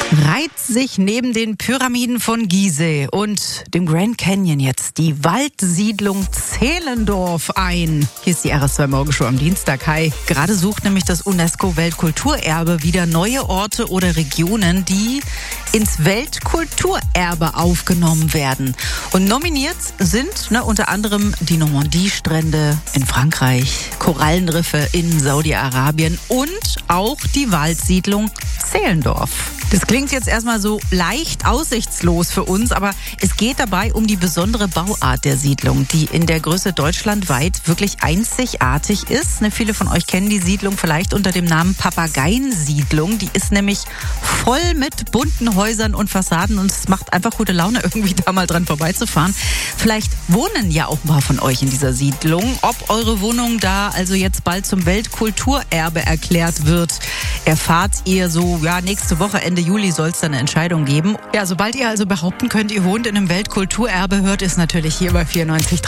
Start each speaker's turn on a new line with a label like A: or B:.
A: Reiht sich neben den Pyramiden von Gizeh und dem Grand Canyon jetzt die Waldsiedlung Zehlendorf ein. Hier ist die RS2 Morgenshow am Dienstag. Hi. Gerade sucht nämlich das UNESCO-Weltkulturerbe wieder neue Orte oder Regionen, die ins Weltkulturerbe aufgenommen werden. Und nominiert sind unter anderem die Normandie-Strände in Frankreich, Korallenriffe in Saudi-Arabien und auch die Waldsiedlung Zehlendorf. Das klingt jetzt erstmal so leicht aussichtslos für uns, aber es geht dabei um die besondere Bauart der Siedlung, die in der Größe deutschlandweit wirklich einzigartig ist. Viele von euch kennen die Siedlung vielleicht unter dem Namen Papageiensiedlung. Die ist nämlich voll mit bunten Häusern und Fassaden und es macht einfach gute Laune, irgendwie da mal dran vorbeizufahren. Vielleicht wohnen ja auch ein paar von euch in dieser Siedlung. Ob eure Wohnung da also jetzt bald zum Weltkulturerbe erklärt wird, erfahrt ihr so nächste Woche, Ende Juli soll es dann eine Entscheidung geben. Ja, sobald ihr also behaupten könnt, ihr wohnt in einem Weltkulturerbe, hört es natürlich hier bei 94.3.